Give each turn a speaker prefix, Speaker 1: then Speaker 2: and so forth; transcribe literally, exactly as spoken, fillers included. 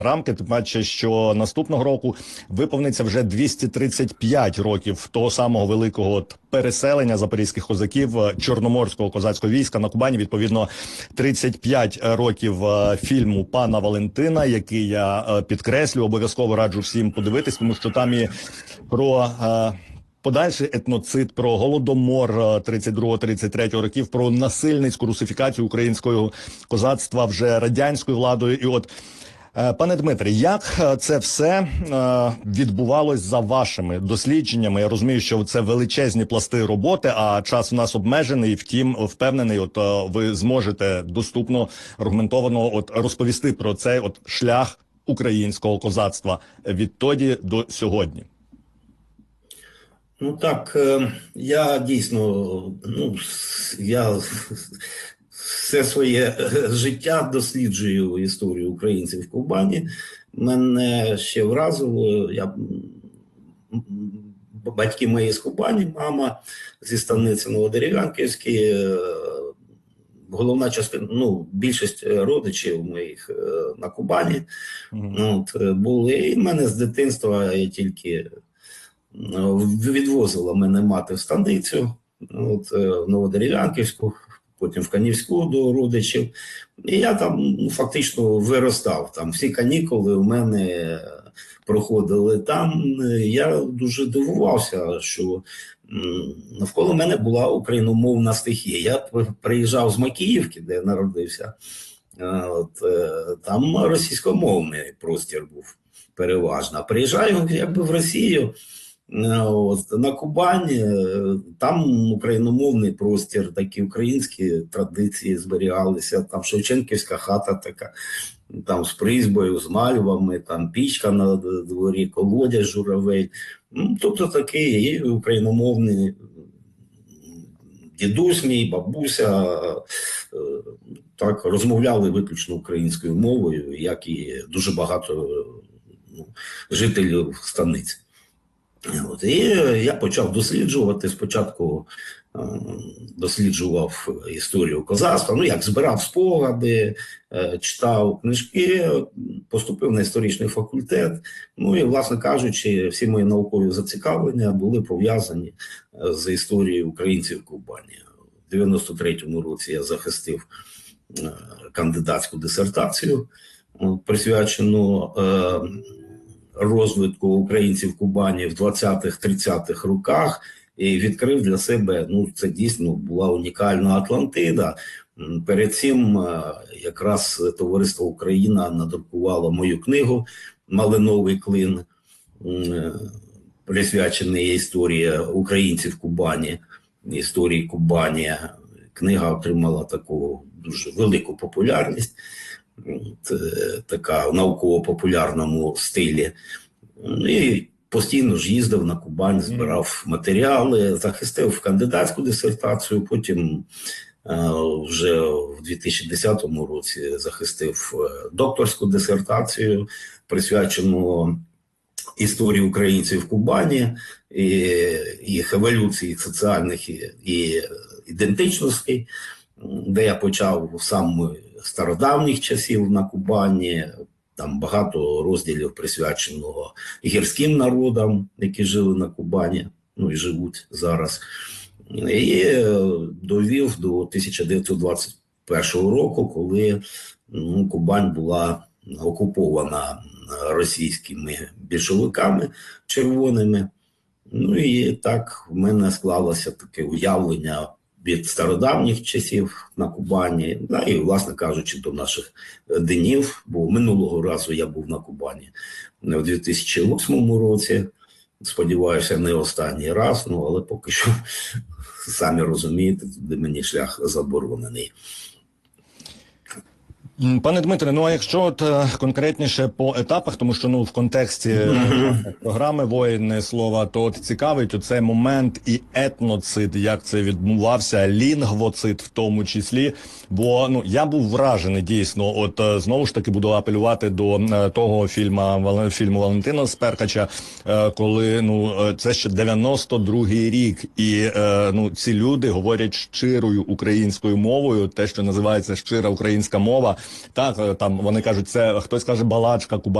Speaker 1: рамки, тим паче, що наступного року виповниться вже двісті тридцять п'ять років того самого великого от переселення запорізьких козаків Чорноморського козацького війська на Кубані. Відповідно, тридцять п'ять років фільму «Пана Валентина», який я підкреслю, обов'язково раджу всім подивитись, тому що там і про подальший етноцид, про голодомор тридцять другого тридцять третього років, про насильницьку русифікацію українського козацтва вже радянською владою. І от, пане Дмитре, як це все відбувалось за вашими дослідженнями? Я розумію, що це величезні пласти роботи, а час у нас обмежений. Втім, впевнений, от ви зможете доступно, аргументовано от розповісти про цей от шлях українського козацтва відтоді до сьогодні.
Speaker 2: Ну так, я дійсно, ну, я все своє життя досліджую історію українців в Кубані. Мене ще вразило, я, батьки мої з Кубані, мама зі станиці Новодерев'янківської, головна частина, ну, більшість родичів моїх на Кубані mm-hmm. от, були. І в мене з дитинства я тільки відвозила мене мати в станицю, от, в Новодерев'янківську, потім в Канівську до родичів. І я там ну, фактично виростав. Там всі канікули у мене проходили там. Я дуже дивувався, що навколо мене була україномовна стихія. Я приїжджав з Макіївки, де я народився. От, там російськомовний простір був переважно. Приїжджаю якби в Росію, от, на Кубані, там україномовний простір, такі українські традиції зберігалися, там Шевченківська хата така, там з призьбою, з мальвами, там пічка на дворі, колодязь журавель, ну, тобто такий і україномовний дідусь мій, бабуся, так, розмовляли виключно українською мовою, як і дуже багато ну, жителів станиці. От, і я почав досліджувати, спочатку е, досліджував історію козацтва, ну як збирав спогади, е, читав книжки, поступив на історичний факультет, ну і, власне кажучи, всі мої наукові зацікавлення були пов'язані з історією українців в Кубані. У дев'яносто третьому році я захистив е, кандидатську дисертацію, е, присвячену е, розвитку українців в Кубані в двадцятих-тридцятих роках і відкрив для себе, ну це дійсно була унікальна Атлантида. Перед цим якраз Товариство Україна надрукувало мою книгу «Малиновий клин», присвячений історії українців в Кубані, історії Кубані. Книга отримала таку дуже велику популярність. Така в науково-популярному стилі. І постійно ж їздив на Кубань, збирав матеріали, захистив кандидатську дисертацію, потім вже в дві тисячі десятому році захистив докторську дисертацію, присвячену історії українців в Кубані, і їх еволюції соціальних і ідентичностей, де я почав сам стародавніх часів на Кубані, там багато розділів присвяченого гірським народам, які жили на Кубані, ну і живуть зараз. І довів до тисяча дев'ятсот двадцять першого року, коли ну, Кубань була окупована російськими більшовиками червоними. Ну і так в мене склалося таке уявлення від стародавніх часів на Кубані, да, і, власне кажучи, до наших днів, бо минулого разу я був на Кубані в дві тисячі восьмому році, сподіваюся, не останній раз, ну, але поки що, самі розумієте, туди мені шлях заборонений.
Speaker 1: Пане Дмитре, ну а якщо от конкретніше по етапах, тому що ну в контексті mm-hmm. програми «Воїни слова», то от цікавить оцей момент і етноцид, як це відбувався, лінгвоцид в тому числі, бо ну я був вражений дійсно, от знову ж таки буду апелювати до того фільму, фільму Валентина Сперкача, коли ну це ще дев'яносто другий рік, і ну ці люди говорять щирою українською мовою, те, що називається щира українська мова. Так, е, там вони кажуть, це хтось каже балачка, Кубань.